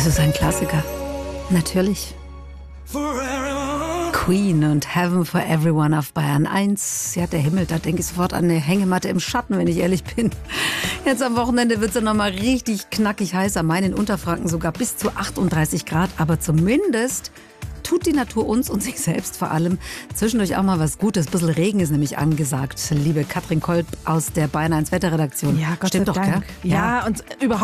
Es ist ein Klassiker. Natürlich. Queen und Heaven for Everyone auf Bayern 1. Ja, der Himmel, da denke ich sofort an eine Hängematte im Schatten, wenn ich ehrlich bin. Jetzt am Wochenende wird es ja nochmal richtig knackig heiß. Am Main in Unterfranken sogar bis zu 38 Grad. Aber zumindest tut die Natur uns und sich selbst vor allem zwischendurch auch mal was Gutes. Ein bisschen Regen ist nämlich angesagt. Liebe Katrin Kolb aus der Bayern 1 Wetterredaktion. Ja, Gott Stimmt sei doch, Dank. gell? Ja, und überhaupt